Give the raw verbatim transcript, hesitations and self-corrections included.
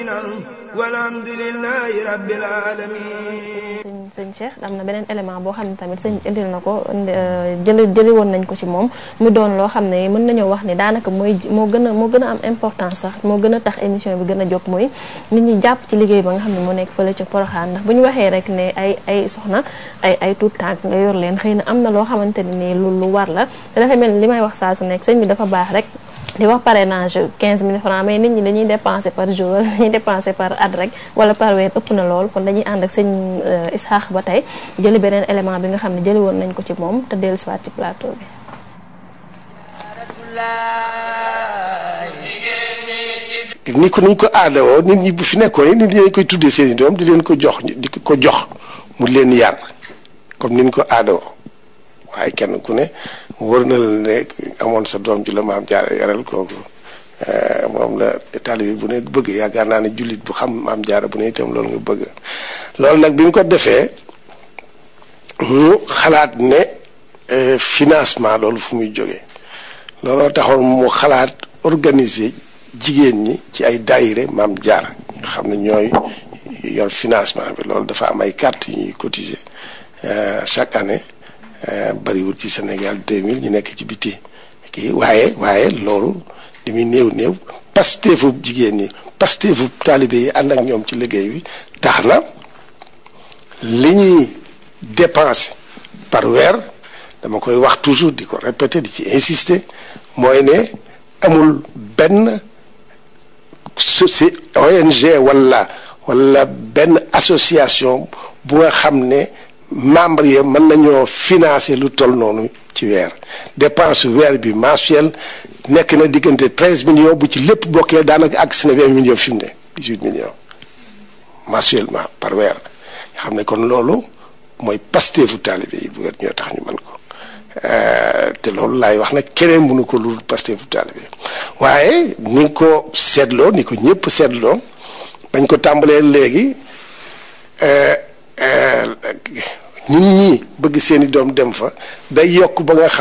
walhamdulillahi rabbil alamin. sëñ sëñ Cheikh am na beneen élément boo xam ne tamit sëñ indil na ko jëli jëli woon nañ ko ci moom mu doon loo xam ne mën nañoo wax ni daanaka mooy moo gën a moo gën a am importance sax moo gën a tax émission bi gën a jóg mooy nit ñi jàpp ci liggéey ba nga xam ne moo nekk fële ca Porokhane ndax bu ñu waxee rek ne ay ay soxna ay ay tuut tànk nga yor leen xëy na am na loo xamante ne nii lu lu war la te dafa mel ni li may wax saa su nekk sëñ bi dafa baax rek di wax parrainage quinze mille francs mais nit ñi dañuy dépenser par jour wala dañuy dépenser par at rek wala par weer ëpp na lool kon dañuy ànd ak sëñ Isaax ba tey jëli beneen élément bi nga xam ne jëli woon nañ ko ci moom te dellu siwaat ci plateau bi. ni ko niñ ko aadawoo nit ñi bu fi nekkoon nit ñi dañ koy tuddee seen i doom di leen ko jox di ko jox mu leen yar comme niñ ko aadawoo waaye kenn ku ne wër na la ne amoon sa doom ji la maam jaara yaral kooku moom la taalibe bu ne bëgg yaakaar naa ne jullit bu xam maam jaara bu ne itam loolu nga bëgg loolu nag bi mu ko defee mu xalaat ne financement loolu fu muy jógee looloo taxoon mu xalaat organiser jigéen ñi ci ay daayire maam jaara nga xam ne ñooy yor financement bi loolu dafa am ay carte yu ñuy cotiser chaque année bariwul ci Sénégal deux mille ñu nekk ci biti kii waaye waaye loolu li muy néew néew pasteefu jigéen ñi pasteefu taalibe yi ànd ak ñoom ci liggéey bi tax na li ñuy dépenser par weer dama koy wax toujours di ko répéter di ci insister mooy ne amul benn société O N G wala wala benn association bu nga xam ne membre yi mën nañoo financer lu toll noonu ci weer dépense weer bi mensuel nekk na diggante treize millions bu ci lépp bokkee daanaka àgg si na vingt millions fi mu ne dix-huit millions mensuellement par weer nga xam ne kon loolu mooy pasteefu taalibe yi bu weer ñoo tax ñu mën ko te loolu laay wax nag keneen mënu ko lu pasteefu taalibe waaye ni ko seetloo ni ko ñëpp seetloo bañ ko tàmbalee léegi nit ñi bëgg seeni doom dem fa day yokk ba nga xam